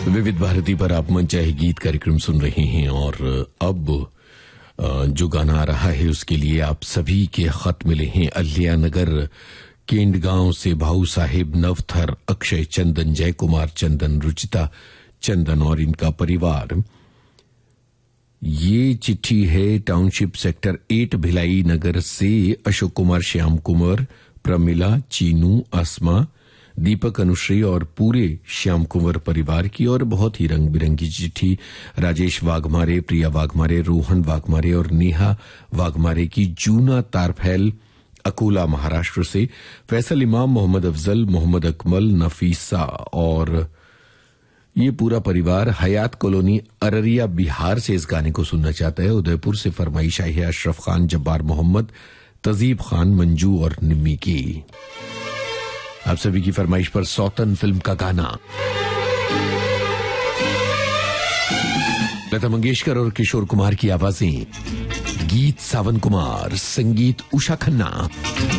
विविध भारती पर आप मनचाहे गीत कार्यक्रम सुन रहे हैं और अब जो गाना आ रहा है उसके लिए आप सभी के खत मिले हैं। अलियानगर केंडगांव से भाऊ साहिब, नवथर, अक्षय चंदन, जय कुमार चंदन, रुचिता चंदन और इनका परिवार। ये चिट्ठी है टाउनशिप सेक्टर 8 भिलाई नगर से अशोक कुमार, श्याम कुमार, प्रमिला, चीनू, आसमा, दीपक, अनुश्री और पूरे श्याम कुंवर परिवार की। और बहुत ही रंग बिरंगी चिट्ठी राजेश वाघमारे, प्रिया वाघमारे, रोहन वाघमारे और नेहा वाघमारे की जूना तारफैल, अकोला, महाराष्ट्र से। फैसल इमाम, मोहम्मद अफजल, मोहम्मद अकमल, नफीसा और ये पूरा परिवार हयात कॉलोनी, अररिया, बिहार से इस गाने को सुनना चाहता है। उदयपुर से फरमाइश आई है अशरफ खान, जब्बार मोहम्मद, तजीब खान, मंजू और निम्मी की। आप सभी की फरमाइश पर सौतन फिल्म का गाना। लता मंगेशकर और किशोर कुमार की आवाजें, गीत सावन कुमार, संगीत उषा खन्ना।